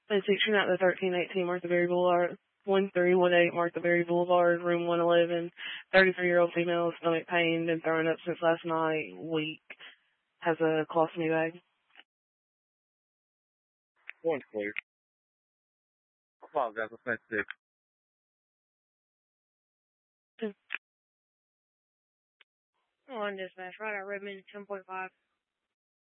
It's featuring at the 1318 Martha Berry Boulevard, 1318 Martha Berry Boulevard, room 111. 33-year-old female, stomach pain, been throwing up since last night, weak. Has a colostomy bag. One's clear. I apologize, what's next step? On dispatch, right at Redmond, 10.5.